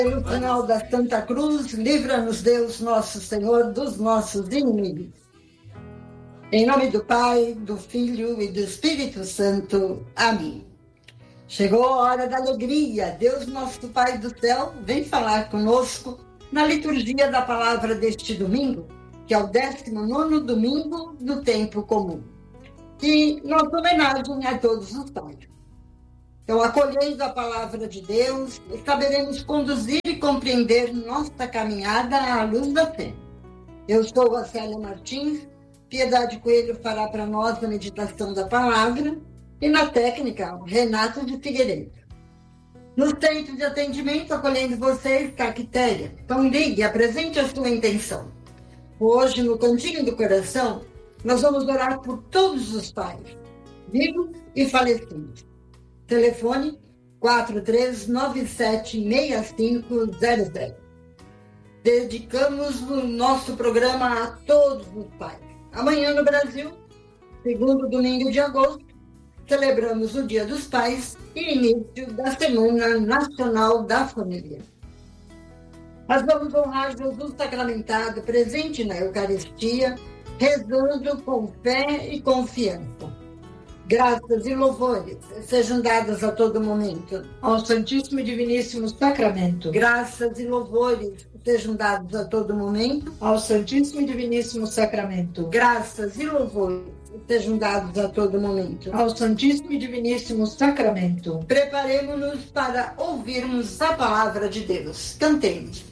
Pelo sinal da Santa Cruz, livra-nos Deus, nosso Senhor, dos nossos inimigos. Em nome do Pai, do Filho e do Espírito Santo. Amém. Chegou a hora da alegria. Deus, nosso Pai do céu, vem falar conosco na liturgia da palavra deste domingo, que é o 19º domingo do tempo comum. E nossa homenagem a todos os pais. Então, acolhendo a palavra de Deus, saberemos conduzir e compreender nossa caminhada à luz da fé. Eu sou a Célia Martins, Piedade Coelho fará para nós a meditação da palavra, e na técnica, o Renato de Figueiredo. No centro de atendimento, acolhendo vocês, Caquitéria. Então, ligue, apresente a sua intenção. Hoje, no Cantinho do Coração, nós vamos orar por todos os pais, vivos e falecidos. Telefone 43976500. Dedicamos o nosso programa a todos os pais. Amanhã no Brasil, segundo domingo de agosto, celebramos o Dia dos Pais e início da Semana Nacional da Família. Nós vamos honrar Jesus sacramentado, presente na Eucaristia, rezando com fé e confiança. Graças e louvores sejam dados a todo momento ao Santíssimo e Diviníssimo Sacramento. Graças e louvores sejam dados a todo momento ao Santíssimo e Diviníssimo Sacramento. Graças e louvores sejam dados a todo momento ao Santíssimo e Diviníssimo Sacramento. Preparemo-nos para ouvirmos a palavra de Deus. Cantemos.